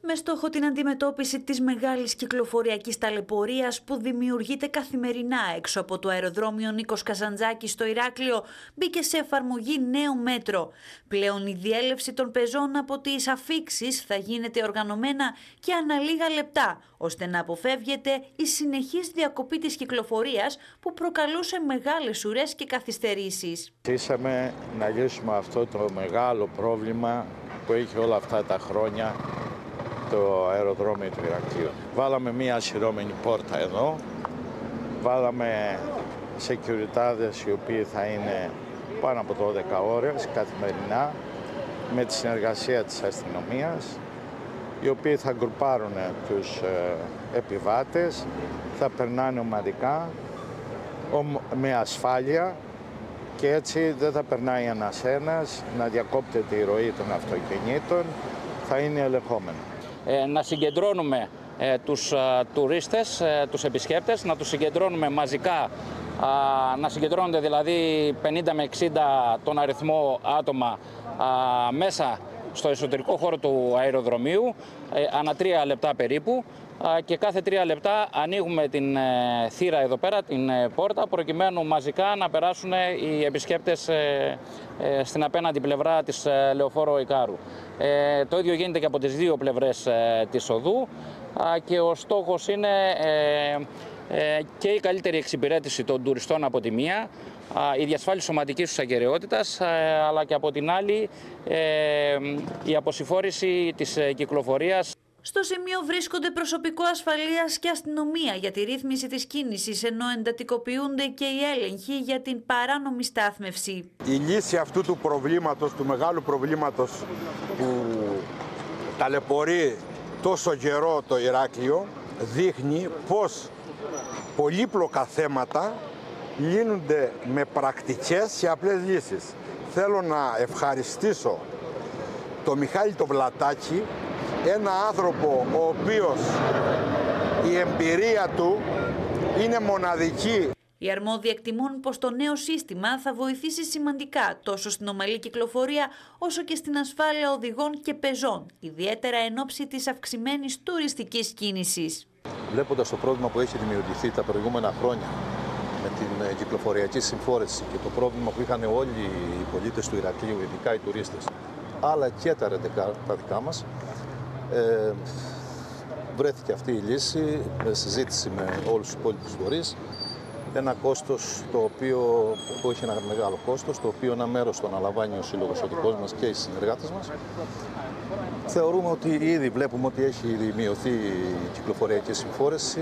Με στόχο την αντιμετώπιση της μεγάλης κυκλοφοριακής ταλαιπωρίας που δημιουργείται καθημερινά έξω από το αεροδρόμιο Νίκος Καζαντζάκης στο Ηράκλειο, μπήκε σε εφαρμογή νέο μέτρο. Πλέον η διέλευση των πεζών από τις αφίξεις θα γίνεται οργανωμένα και ανά λίγα λεπτά, ώστε να αποφεύγεται η συνεχής διακοπή της κυκλοφορίας που προκαλούσε μεγάλες ουρές και καθυστερήσεις. Ζήσαμε να λύσουμε αυτό το μεγάλο πρόβλημα που έχει όλα αυτά τα χρόνια το αεροδρόμιο του Ηρακλείου. Βάλαμε μία ασυρώμενη πόρτα εδώ, βάλαμε σεκιουριτάδες οι οποίοι θα είναι πάνω από 12 ώρες καθημερινά με τη συνεργασία της αστυνομίας, οι οποίοι θα γκρουπάρουν τους επιβάτες, θα περνάνε ομαδικά, με ασφάλεια και έτσι δεν θα περνάει ένας, να διακόπτεται η ροή των αυτοκινήτων, θα είναι ελεγχόμενο. Να συγκεντρώνουμε τους τουρίστες, τους επισκέπτες, να τους συγκεντρώνουμε μαζικά, να συγκεντρώνονται δηλαδή 50 με 60 τον αριθμό άτομα μέσα στο εσωτερικό χώρο του αεροδρομίου, ανά 3 λεπτά περίπου, και κάθε 3 λεπτά ανοίγουμε την θύρα εδώ πέρα, την πόρτα, προκειμένου μαζικά να περάσουν οι επισκέπτες στην απέναντι πλευρά της λεωφόρου Ικάρου. Το ίδιο γίνεται και από τις δύο πλευρές της οδού και ο στόχος είναι και η καλύτερη εξυπηρέτηση των τουριστών από τη μία, η διασφάλιση σωματικής τους ακεραιότητας, αλλά και από την άλλη η αποσυμφόρηση της κυκλοφορίας. Στο σημείο βρίσκονται προσωπικό ασφαλείας και αστυνομία για τη ρύθμιση της κίνησης, ενώ εντατικοποιούνται και οι έλεγχοι για την παράνομη στάθμευση. Η λύση αυτού του προβλήματος, του μεγάλου προβλήματος που ταλαιπωρεί τόσο καιρό το Ηράκλειο, δείχνει πως πολύπλοκα θέματα λύνονται με πρακτικές και απλές λύσεις. Θέλω να ευχαριστήσω τον Μιχάλη τον Βλατάκη, ένα άνθρωπο ο οποίος η εμπειρία του είναι μοναδική. Οι αρμόδιοι εκτιμούν πως το νέο σύστημα θα βοηθήσει σημαντικά τόσο στην ομαλή κυκλοφορία όσο και στην ασφάλεια οδηγών και πεζών, ιδιαίτερα εν ώψη της αυξημένης τουριστικής κίνησης. Βλέποντας το πρόβλημα που έχει δημιουργηθεί τα προηγούμενα χρόνια με την κυκλοφοριακή συμφόρηση και το πρόβλημα που είχαν όλοι οι πολίτες του Ηρακλείου, ειδικά οι τουρίστες, αλλά και τα ρεντεκά, τα δικά μας, βρέθηκε αυτή η λύση με συζήτηση με όλους τους υπόλοιπους φορείς. Ένα κόστος που έχει ένα μεγάλο κόστος, το οποίο ένα μέρος το αναλαμβάνει ο σύλλογος ο δικός μας και οι συνεργάτες μας. Θεωρούμε ότι ήδη βλέπουμε ότι έχει μειωθεί η κυκλοφοριακή συμφόρηση.